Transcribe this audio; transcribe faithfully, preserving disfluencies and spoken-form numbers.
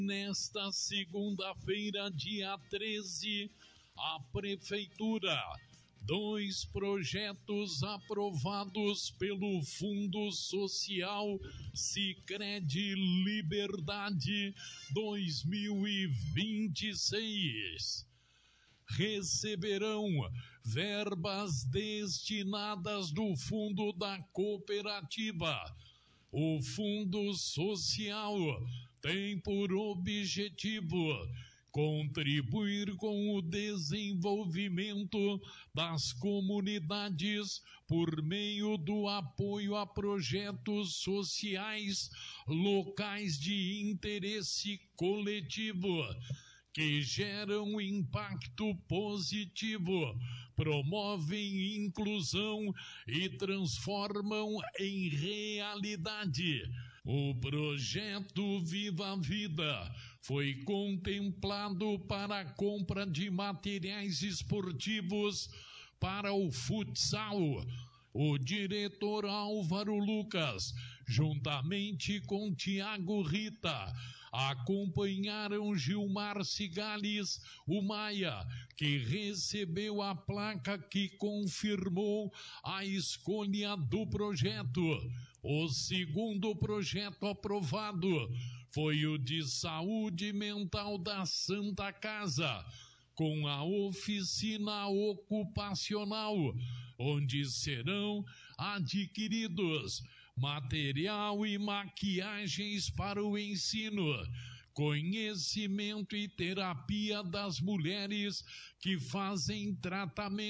Nesta segunda-feira, dia treze, a Prefeitura, dois projetos aprovados pelo Fundo Social Sicredi Liberdade dois mil e vinte e seis. Receberão verbas destinadas do Fundo da Cooperativa. O Fundo Social tem por objetivo contribuir com o desenvolvimento das comunidades por meio do apoio a projetos sociais locais de interesse coletivo, que geram impacto positivo, promovem inclusão e transformam em realidade. O projeto Viva a Vida foi contemplado para a compra de materiais esportivos para o futsal. O diretor Álvaro Lucas, juntamente com Tiago Rita, acompanharam Gilmar Cigales, o Maia, que recebeu a placa que confirmou a escolha do projeto. O segundo projeto aprovado foi o de saúde mental da Santa Casa, com a oficina ocupacional, onde serão adquiridos material e maquiagens para o ensino, conhecimento e terapia das mulheres que fazem tratamento